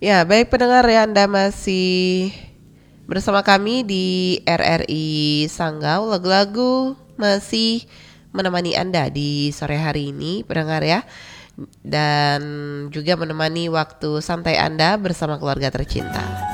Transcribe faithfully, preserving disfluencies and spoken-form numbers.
Ya, baik pendengar ya, Anda masih bersama kami di R R I Sanggau. Lagu-lagu masih menemani Anda di sore hari ini, pendengar ya. Dan juga menemani waktu santai Anda bersama keluarga tercinta.